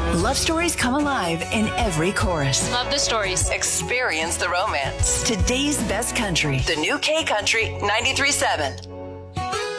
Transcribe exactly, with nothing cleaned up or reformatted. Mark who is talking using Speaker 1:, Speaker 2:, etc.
Speaker 1: Love stories come alive in every chorus.
Speaker 2: Love the stories.
Speaker 1: Experience the romance. Today's best country. The new K Country ninety-three point seven.